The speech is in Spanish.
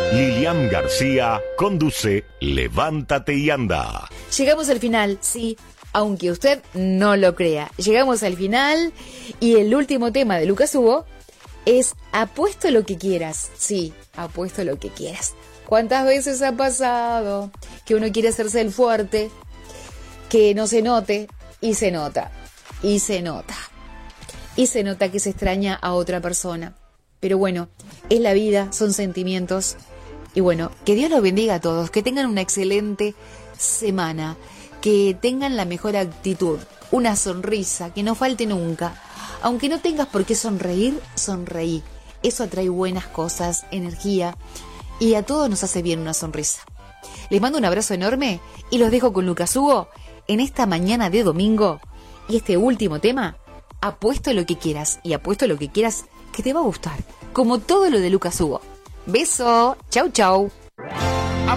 Lilian García conduce Levántate y Anda. Llegamos al final, sí, aunque usted no lo crea. Llegamos al final y el último tema de Lucas Hugo es apuesto lo que quieras. Sí, apuesto lo que quieras. ¿Cuántas veces ha pasado que uno quiere hacerse el fuerte, que no se note y se nota? Y se nota. Y se nota que se extraña a otra persona. Pero bueno, es la vida, son sentimientos. Y bueno, que Dios los bendiga a todos, que tengan una excelente semana, que tengan la mejor actitud, una sonrisa, que no falte nunca. Aunque no tengas por qué sonreír, sonreí. Eso atrae buenas cosas, energía, y a todos nos hace bien una sonrisa. Les mando un abrazo enorme y los dejo con Lucas Hugo en esta mañana de domingo. Y este último tema, apuesto lo que quieras, y apuesto lo que quieras que te va a gustar, como todo lo de Lucas Hugo. Beso, chau chau.